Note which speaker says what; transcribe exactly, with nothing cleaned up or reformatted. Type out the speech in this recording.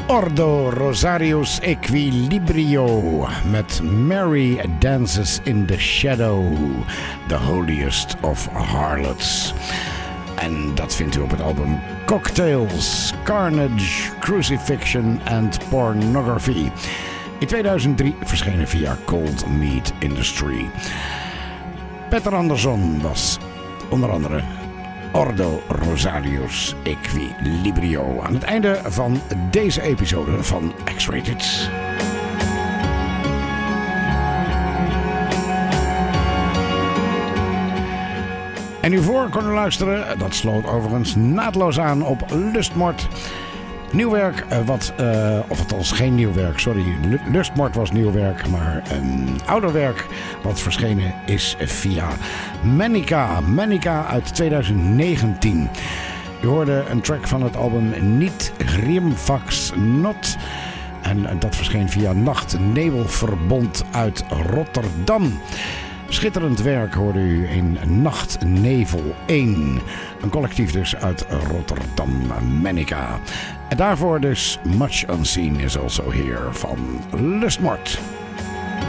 Speaker 1: Ordo Rosarius Equilibrio met Mary Dances in the Shadow, the holiest of harlots. En dat vindt u op het album Cocktails, Carnage, Crucifixion and Pornography. In tweeduizend drie verschenen via Cold Meat Industry. Peter Andersson was onder andere Ordo Rosarius Equilibrio. Aan het einde van deze episode van X-Rated. En u voor kon u luisteren, dat sloot overigens naadloos aan op Lustmord. Nieuw werk, wat, uh, of althans geen nieuw werk, sorry. Lustmord was nieuw werk, maar een ouder werk wat verschenen is via Manica. Manica uit tweeduizend negentien. U hoorde een track van het album Niet Grimfax Not. En dat verscheen via Nacht Nebelverbond uit Rotterdam. Schitterend werk hoorde u in Nachtnevel één. Een collectief dus uit Rotterdam, Manica. En daarvoor dus Much Unseen is also here van Lustmord.